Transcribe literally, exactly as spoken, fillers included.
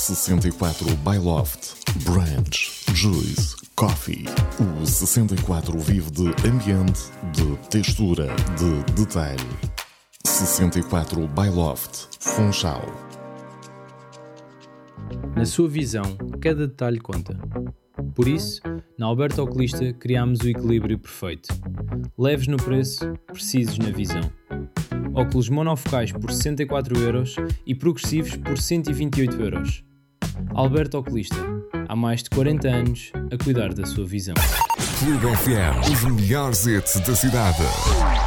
sessenta e quatro by Loft, Branch, Juice, Coffee. O sessenta e quatro vive de ambiente, de textura, de detalhe. sessenta e quatro by Loft, Funchal. Na sua visão, cada detalhe conta. Por isso, na Alberto Oculista criámos o equilíbrio perfeito. Leves no preço, precisos na visão. Óculos monofocais por sessenta e quatro euros e progressivos por cento e vinte e oito euros. Alberto Oculista, há mais de quarenta anos a cuidar da sua visão. Clube F M, os melhores hits da cidade.